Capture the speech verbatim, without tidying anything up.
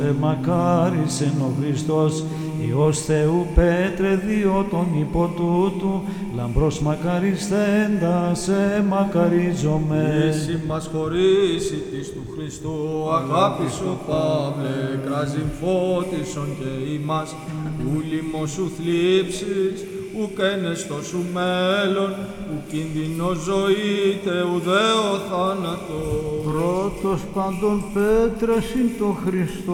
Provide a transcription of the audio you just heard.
Μακάρις εν ο Χριστός, Υιός Θεού Πέτρε, διό τον υπό τούτου, λαμπρός μακαριστέντα σε μακαρίζομαι. Εσύ μας χωρίσει της του Χριστού, αγάπη σου Παύλε, κράζειν φώτισον και ημάς, ου λοιμός σου θλίψεις, ουκ ένεστο σου μέλλον, ου κίνδυνο ζωήτε, ουδέ ο θάνατος. Πρώτος πάντων Πέτρας ειν το Χριστό.